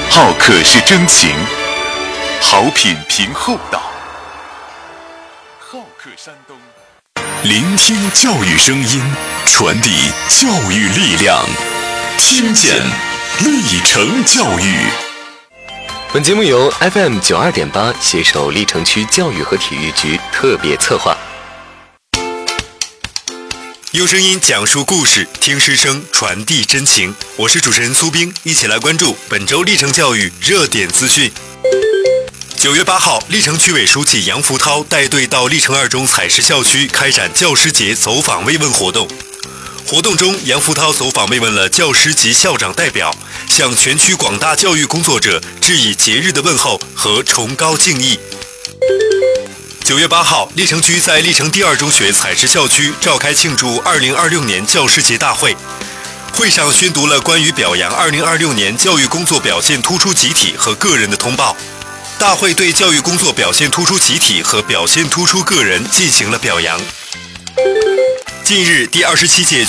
好客是真情，好品凭厚道。好客山东，聆听教育声音，传递教育力量，听见历程教育。 本节目由 FM92.8 携手历城区教育和体育局特别策划。 用声音讲述故事，听师声传递真情。我是主持人苏冰，一起来关注本周历城教育热点资讯。9月8号，历城区委书记杨福涛带队到历城2中采石校区开展教师节走访慰问活动。活动中，杨福涛走访慰问了教师及校长代表，向全区广大教育工作者致以节日的问候和崇高敬意。9月8号，历城区在历城第2中学采石校区召开庆祝2026年教师节大会。会上宣读了关于表扬2026年教育工作表现突出集体和个人的通报。大会对教育工作表现突出集体和表现突出个人进行了表扬。近日，第27届